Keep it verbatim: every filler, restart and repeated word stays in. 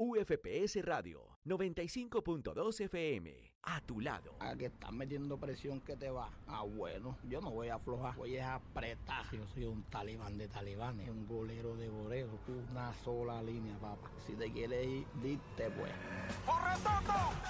U F P S Radio noventa y cinco punto dos F M. A tu lado. A que estás metiendo presión que te va. Ah, bueno, yo no voy a aflojar. Voy a apretar. Yo soy un talibán de talibanes, un golero de goleros. Una sola línea, papá. Si te quieres ir, dite pues. ¡Corre, Toto!